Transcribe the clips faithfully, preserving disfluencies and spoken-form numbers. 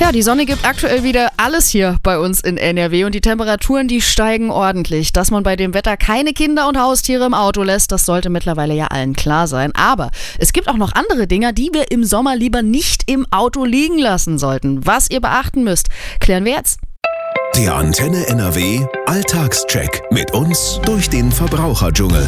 Ja, die Sonne gibt aktuell wieder alles hier bei uns in N R W und die Temperaturen, die steigen ordentlich. Dass man bei dem Wetter keine Kinder und Haustiere im Auto lässt, das sollte mittlerweile ja allen klar sein. Aber es gibt auch noch andere Dinge, die wir im Sommer lieber nicht im Auto liegen lassen sollten. Was ihr beachten müsst, klären wir jetzt. Der Antenne N R W Alltagscheck mit uns durch den Verbraucherdschungel.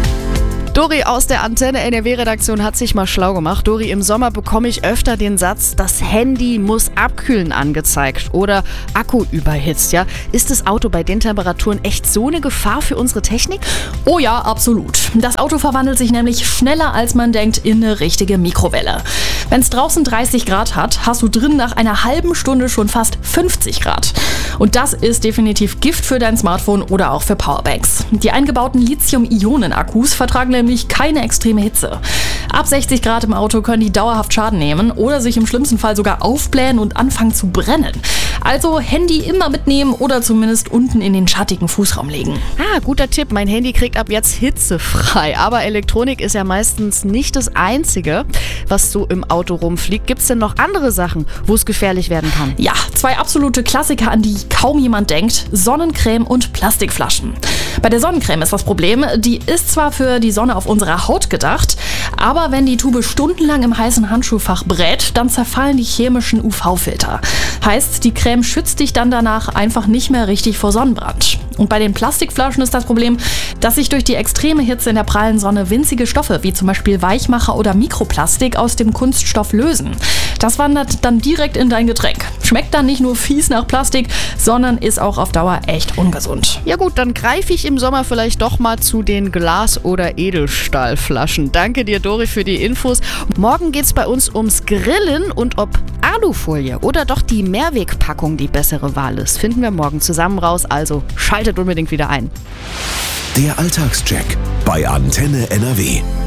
Dori aus der Antenne N R W-Redaktion hat sich mal schlau gemacht. Dori, im Sommer bekomme ich öfter den Satz, das Handy muss abkühlen angezeigt oder Akku überhitzt. Ja? Ist das Auto bei den Temperaturen echt so eine Gefahr für unsere Technik? Oh ja, absolut. Das Auto verwandelt sich nämlich schneller, als man denkt, in eine richtige Mikrowelle. Wenn es draußen dreißig Grad hat, hast du drin nach einer halben Stunde schon fast fünfzig Grad. Und das ist definitiv Gift für dein Smartphone oder auch für Powerbanks. Die eingebauten Lithium-Ionen-Akkus vertragen nämlich keine extreme Hitze. Ab sechzig Grad im Auto können die dauerhaft Schaden nehmen oder sich im schlimmsten Fall sogar aufblähen und anfangen zu brennen. Also Handy immer mitnehmen oder zumindest unten in den schattigen Fußraum legen. Ah, guter Tipp. Mein Handy kriegt ab jetzt hitzefrei. Aber Elektronik ist ja meistens nicht das Einzige, was so im Auto rumfliegt. Gibt es denn noch andere Sachen, wo es gefährlich werden kann? Ja, zwei absolute Klassiker, an die kaum jemand denkt. Sonnencreme und Plastikflaschen. Bei der Sonnencreme ist das Problem, die ist zwar für die Sonne auf unserer Haut gedacht, aber wenn die Tube stundenlang im heißen Handschuhfach brät, dann zerfallen die chemischen U V-Filter. Heißt, die Creme schützt dich dann danach einfach nicht mehr richtig vor Sonnenbrand. Und bei den Plastikflaschen ist das Problem, dass sich durch die extreme Hitze in der prallen Sonne winzige Stoffe wie zum Beispiel Weichmacher oder Mikroplastik aus dem Kunststoff lösen. Das wandert dann direkt in dein Getränk. Schmeckt dann nicht nur fies nach Plastik, sondern ist auch auf Dauer echt ungesund. Ja gut, dann greife ich im Sommer vielleicht doch mal zu den Glas- oder Edelstahlflaschen. Danke dir, Dori, für die Infos. Morgen geht's bei uns ums Grillen und ob Alufolie oder doch die Mehrwegpackung die bessere Wahl ist, finden wir morgen zusammen raus. Also schaltet unbedingt wieder ein. Der Alltagscheck bei Antenne N R W.